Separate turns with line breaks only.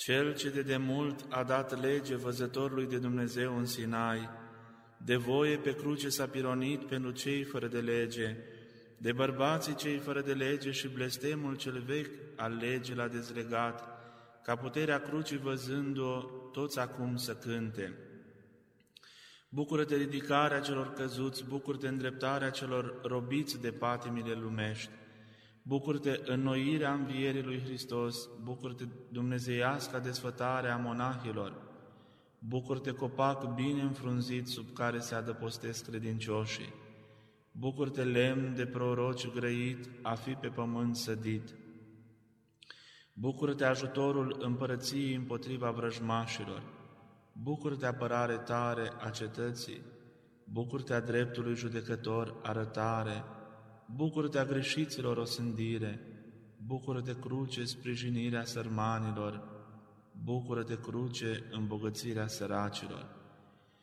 Cel ce de demult a dat lege văzătorului de Dumnezeu în Sinai, de voie pe cruce s-a pironit pentru cei fără de lege, de bărbații cei fără de lege și blestemul cel vechi al legii l-a dezlegat, ca puterea crucii văzând-o toți acum să cânte. Bucură-te ridicarea celor căzuți, bucură-te îndreptarea celor robiți de patimile lumești, bucură-te înnoirea învierii lui Hristos, bucură-te dumnezeiasca desfătare a monahilor, bucură-te copac bine înfrunzit sub care se adăpostesc credincioșii, bucură-te lemn de proroci grăit a fi pe pământ sădit, bucură-te ajutorul împărăției împotriva vrăjmașilor, bucură-te apărare tare a cetății, bucură-te a dreptului judecător arătare, bucură-te a greșiților osândire, bucură-te cruce sprijinirea sărmanilor, bucură-te cruce îmbogățirea săracilor.